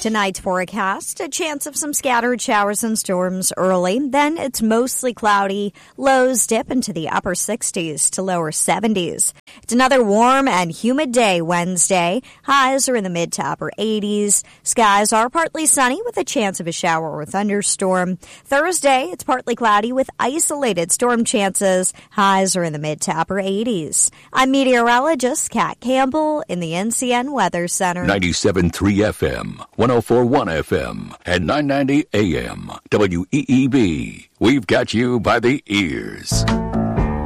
Tonight's forecast, a chance of some scattered showers and storms early. Then it's mostly cloudy. Lows dip into the upper 60s to lower 70s. It's another warm and humid day Wednesday. Highs are in the mid to upper 80s. Skies are partly sunny with a chance of a shower or thunderstorm. Thursday, it's partly cloudy with isolated storm chances. Highs are in the mid to upper 80s. I'm meteorologist Kat Campbell in the NCN Weather Center. 97.3 FM, 104.1 FM, and 990 AM. WEEB. We've got you by the ears.